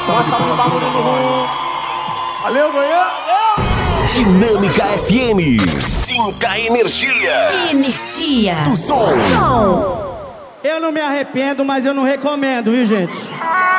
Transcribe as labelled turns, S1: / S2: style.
S1: salve para Goiânia.
S2: Valeu, Goiânia!
S3: Dinâmica FM. Sinta energia.
S4: Energia
S3: Do som.
S2: Eu não me arrependo, mas eu não recomendo, viu, gente?